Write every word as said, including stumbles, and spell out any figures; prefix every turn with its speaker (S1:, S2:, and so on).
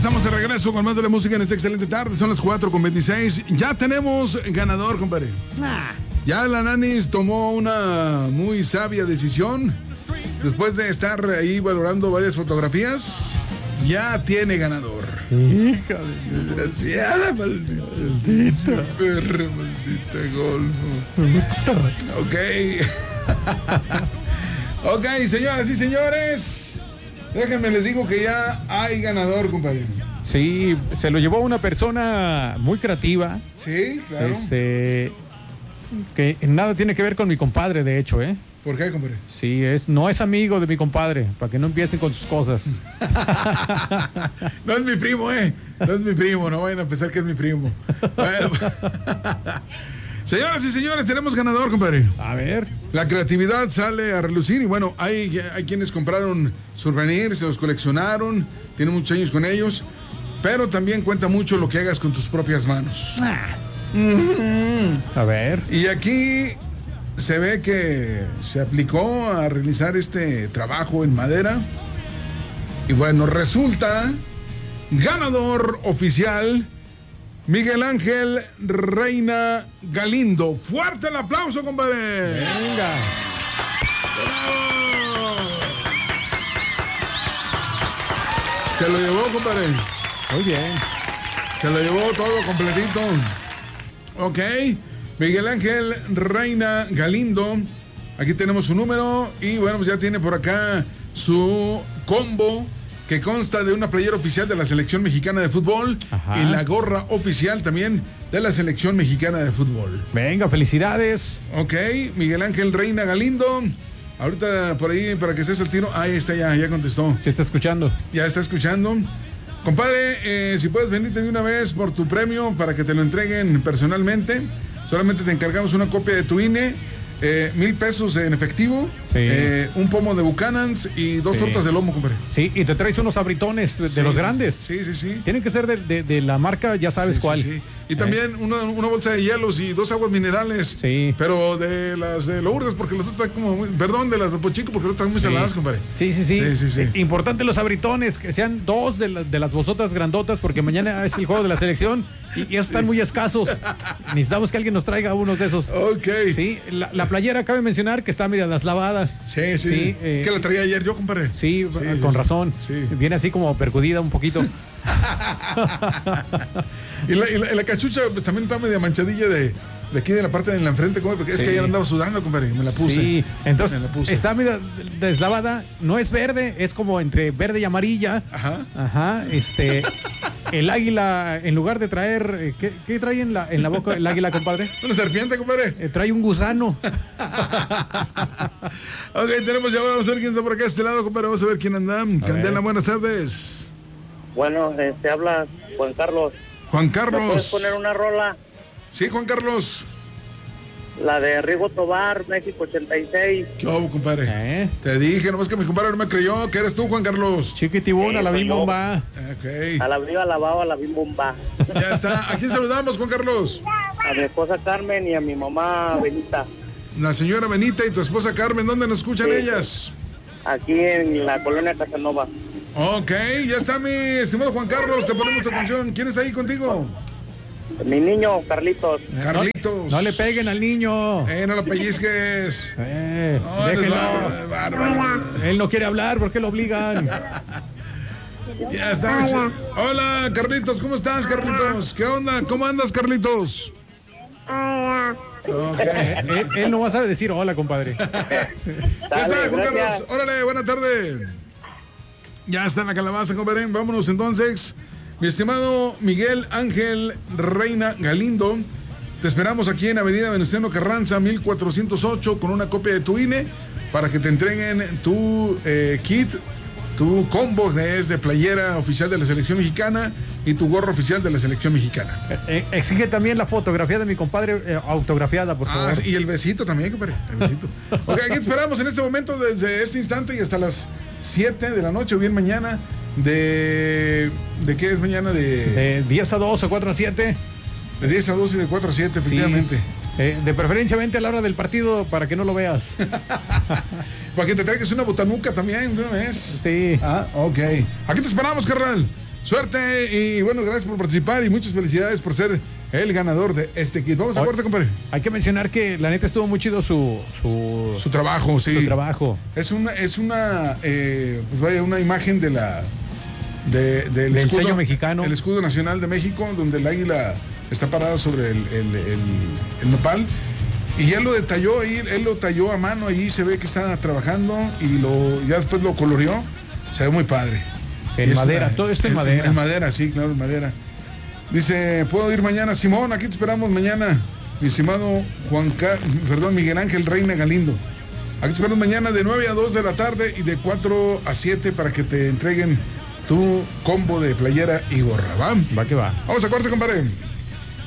S1: estamos de regreso con más de la música en esta excelente tarde. Son las cuatro con veintiséis. Ya tenemos ganador, compadre.
S2: Ah.
S1: Ya la Nanis tomó una muy sabia decisión. Después de estar ahí valorando varias fotografías, ya tiene ganador.
S2: Hija de
S1: desgraciada, maldita. Maldita. Perra, maldita golfo. Ok. Ok, señoras y señores. Déjenme les digo que ya hay ganador, compadre.
S2: Sí, se lo llevó una persona muy creativa.
S1: Sí, claro.
S2: Este, que nada tiene que ver con mi compadre, de hecho, ¿eh?
S1: ¿Por qué, compadre?
S2: Sí, es, no es amigo de mi compadre, para que no empiecen con sus cosas.
S1: No es mi primo, ¿eh? No es mi primo, no vayan a pensar que es mi primo. Bueno. Señoras y señores, tenemos ganador, compadre.
S2: A ver.
S1: La creatividad sale a relucir y bueno, hay, hay quienes compraron souvenirs, se los coleccionaron, tienen muchos años con ellos, pero también cuenta mucho lo que hagas con tus propias manos.
S2: Ah. Mm-hmm. A ver.
S1: Y aquí se ve que se aplicó a realizar este trabajo en madera. Y bueno, resulta ganador oficial Miguel Ángel Reina Galindo. ¡Fuerte el aplauso, compadre!
S2: ¡Venga!
S1: ¡Bravo! Se lo llevó, compadre.
S2: Muy bien.
S1: Se lo llevó todo completito. Ok. Miguel Ángel Reina Galindo. Aquí tenemos su número. Y bueno, pues ya tiene por acá su combo, que consta de una playera oficial de la selección mexicana de fútbol. Ajá. Y la gorra oficial también de la selección mexicana de fútbol.
S2: Venga, felicidades.
S1: Ok, Miguel Ángel Reina Galindo. Ahorita por ahí, para que estés al tiro. Ahí está, ya, ya contestó.
S2: Se está escuchando.
S1: Ya está escuchando. Compadre, eh, si puedes venirte de una vez por tu premio para que te lo entreguen personalmente. Solamente te encargamos una copia de tu I N E. Eh, mil pesos en efectivo, sí. eh, un pomo de Buchanan's y dos sí. tortas de lomo, compadre.
S2: Sí, y te traes unos abritones de sí, los grandes.
S1: Sí, sí, sí.
S2: Tienen que ser de, de, de la marca, ya sabes
S1: sí,
S2: cuál.
S1: Sí, sí. Y eh. también una, una bolsa de hielos y dos aguas minerales.
S2: Sí.
S1: Pero de las de Lourdes, porque las otras están como muy, perdón, de las de Pochico, porque las otras están muy
S2: sí.
S1: saladas, compadre.
S2: Sí, sí, sí. sí, sí, sí. Eh, importante los abritones, que sean dos de, la, de las bolsotas grandotas, porque mañana es el juego de la selección y, y esos están muy escasos. Necesitamos que alguien nos traiga unos de esos.
S1: Ok.
S2: Sí, la, la playera, cabe mencionar que está media deslavada.
S1: Sí, sí. sí eh, que la traía ayer yo, compadre.
S2: Sí, sí con sí, razón. Sí. Viene así como percudida un poquito.
S1: y, la, y, la, y la cachucha también está media manchadilla de, de aquí de la parte de la enfrente, compadre, porque sí. es que ayer andaba sudando, compadre, me la puse.
S2: Sí, entonces
S1: me la puse.
S2: Está media deslavada, no es verde, es como entre verde y amarilla.
S1: Ajá.
S2: Ajá, este... El águila, en lugar de traer... ¿Qué, qué trae en la, en la boca el águila, compadre?
S1: Una serpiente, compadre.
S2: Eh, trae un gusano.
S1: Ok, tenemos ya, vamos a ver quién está por acá a este lado, compadre. Vamos a ver quién anda. A Candela, ver. Buenas tardes.
S3: Bueno, te este, habla Juan Carlos.
S1: Juan Carlos.
S3: ¿Me puedes poner una rola?
S1: Sí, Juan Carlos.
S3: La de Rigo Tobar, México ochenta y seis.
S1: ¿Qué hubo, compadre? ¿Eh? Te dije, nomás que mi compadre no me creyó. ¿Qué eres tú, Juan Carlos?
S2: Chiquitibón, sí, a la bim bomba.
S1: Ok.
S3: A la viva lavado, a la bim bomba.
S1: Ya está. ¿A quién saludamos, Juan Carlos?
S3: A mi esposa Carmen y a mi mamá Benita.
S1: La señora Benita y tu esposa Carmen, ¿dónde nos escuchan sí, ellas?
S3: Aquí en la colonia Casanova.
S1: Ok, ya está mi estimado Juan Carlos, te ponemos tu canción. ¿Quién está ahí contigo?
S3: Mi niño, Carlitos.
S1: Carlitos.
S2: No, no le peguen al niño.
S1: Eh, no lo pellizques.
S2: Eh, no, déjelo. Bárbaro. Él no quiere hablar, ¿por qué lo obligan?
S1: Ya está. Hola. Hola, Carlitos, ¿cómo estás, Carlitos? ¿Qué onda? ¿Cómo andas, Carlitos?
S4: Hola.
S1: Okay.
S2: él, él no va a saber decir hola, compadre.
S1: Ya está, Juan Carlos. Órale, buena tarde. Ya está en la calabaza, compadre. Vámonos entonces. Mi estimado Miguel Ángel Reina Galindo, te esperamos aquí en Avenida Venustiano Carranza, mil cuatrocientos ocho, con una copia de tu I N E para que te entreguen tu eh, kit, tu combo de, de playera oficial de la selección mexicana y tu gorro oficial de la selección mexicana.
S2: Eh, exige también la fotografía de mi compadre eh, autografiada, por favor.
S1: Ah, y el besito también, compadre. El besito. Ok, aquí te esperamos en este momento, desde este instante y hasta las siete de la noche o bien mañana. De, ¿De qué es mañana? De,
S2: de diez a dos o cuatro a siete.
S1: De diez a dos y de cuatro a siete, efectivamente.
S2: Sí. Eh, de preferencia, vente a la hora del partido para que no lo veas.
S1: Para que te traigas una botanuca también, ¿no es?
S2: Sí.
S1: Ah, ok. Aquí te esperamos, carnal. Suerte y bueno, gracias por participar y muchas felicidades por ser el ganador de este kit. Vamos a corte, compadre.
S2: Hay que mencionar que la neta estuvo muy chido su su,
S1: su trabajo, sí.
S2: Su trabajo.
S1: Es una, es una, eh, pues vaya, una imagen de la de, del,
S2: del
S1: escudo
S2: sello mexicano,
S1: el escudo nacional de México, donde el águila está parada sobre el, el, el, el nopal. Y ya lo detalló ahí, él lo talló a mano, ahí se ve que está trabajando y lo ya después lo coloreó. Se ve muy padre.
S2: En madera, una, todo esto en, en madera.
S1: En madera, sí, claro, en madera. Dice, ¿puedo ir mañana? Simón, aquí te esperamos mañana. Mi estimado Juan Car... perdón, Miguel Ángel Reina Galindo. Aquí te esperamos mañana de nueve a dos de la tarde y de cuatro a siete para que te entreguen tu combo de playera y gorra, ¿va?
S2: Va que va.
S1: Vamos a corte, compadre.